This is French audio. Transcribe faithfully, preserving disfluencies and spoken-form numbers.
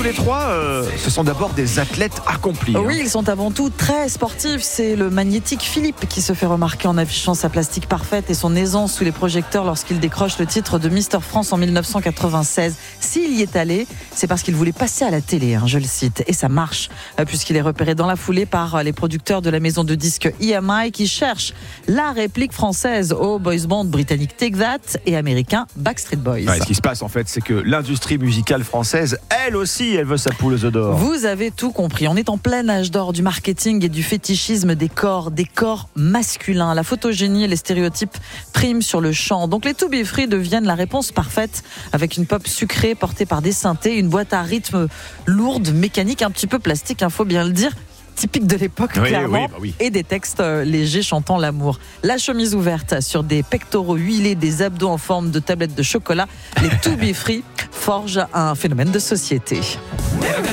tous les trois, euh, ce sont d'abord des athlètes accomplis. Oui, hein. ils sont avant tout très sportifs. C'est le magnétique Philippe qui se fait remarquer en affichant sa plastique parfaite et son aisance sous les projecteurs lorsqu'il décroche le titre de Mister France en dix-neuf cent quatre-vingt-seize. S'il y est allé, c'est parce qu'il voulait passer à la télé, hein, je le cite. Et ça marche, euh, puisqu'il est repéré dans la foulée par les producteurs de la maison de disques E M I qui cherchent la réplique française au boys band britannique Take That et américain Backstreet Boys. Ouais, ce qui se passe en fait, c'est que l'industrie musicale française, elle aussi, elle veut sa poule aux œufs d'or. Vous avez tout compris. On est en plein âge d'or du marketing et du fétichisme des corps, des corps masculins. La photogénie et les stéréotypes priment sur le chant. Donc les To Be Free deviennent la réponse parfaite avec une pop sucrée portée par des synthés, une boîte à rythme lourde, mécanique, un petit peu plastique, il faut bien le dire. Typique de l'époque, Oui, clairement, oui, bah oui. et des textes euh, légers chantant l'amour. La chemise ouverte sur des pectoraux huilés, des abdos en forme de tablette de chocolat, les To Be Free forgent un phénomène de société.